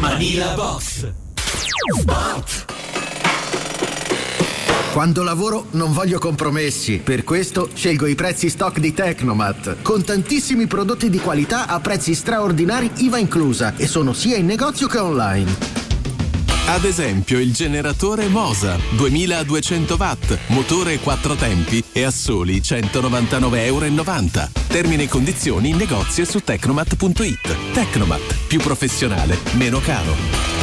Manila Box. Spot. Quando lavoro non voglio compromessi, per questo scelgo i prezzi stock di Tecnomat, con tantissimi prodotti di qualità a prezzi straordinari IVA inclusa, e sono sia in negozio che online. Ad esempio il generatore Mosa 2200 watt, motore 4 tempi e a soli €199,90. Termini e condizioni in negozio e su tecnomat.it. Tecnomat, più professionale, meno caro.